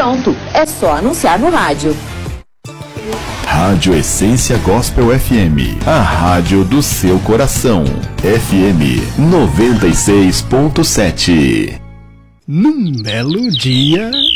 Pronto, é só anunciar no rádio. Rádio Essência Gospel FM, a rádio do seu coração. FM 96.7. Num belo dia,